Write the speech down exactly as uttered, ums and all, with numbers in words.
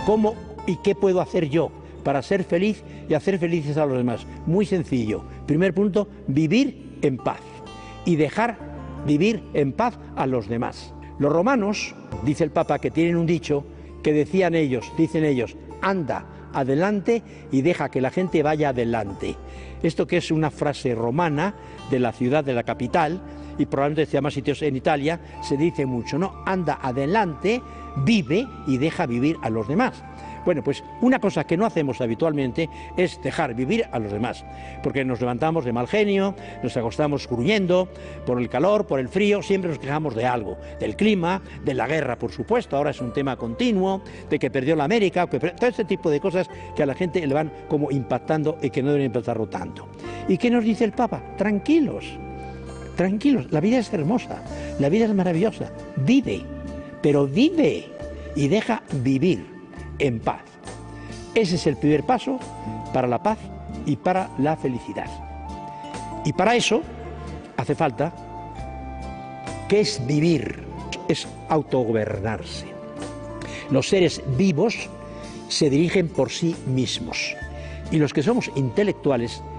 ¿Cómo y qué puedo hacer yo para ser feliz y hacer felices a los demás? Muy sencillo. Primer punto, vivir en paz y dejar vivir en paz a los demás. Los romanos, dice el Papa, que tienen un dicho que decían ellos, dicen ellos, anda adelante y deja que la gente vaya adelante. Esto que es una frase romana de la ciudad, de la capital, y probablemente sea más sitios en Italia, se dice mucho, ¿no? Anda adelante, vive y deja vivir a los demás. Bueno, pues una cosa que no hacemos habitualmente es dejar vivir a los demás, porque nos levantamos de mal genio, nos acostamos gruñendo por el calor, por el frío, siempre nos quejamos de algo, del clima, de la guerra, por supuesto, ahora es un tema continuo, de que perdió la América, que todo este tipo de cosas que a la gente le van como impactando y que no deben impactarlo tanto. ¿Y qué nos dice el Papa? Tranquilos, tranquilos, la vida es hermosa, la vida es maravillosa, vive, pero vive y deja vivir en paz. Ese es el primer paso para la paz y para la felicidad. Y para eso hace falta, ¿qué es vivir? Es autogobernarse. Los seres vivos se dirigen por sí mismos y los que somos intelectuales